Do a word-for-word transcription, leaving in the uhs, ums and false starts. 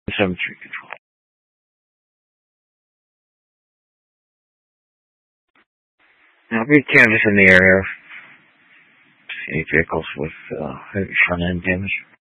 seven three control. Now be canvas in the area. Any vehicles with uh, heavy front end damage.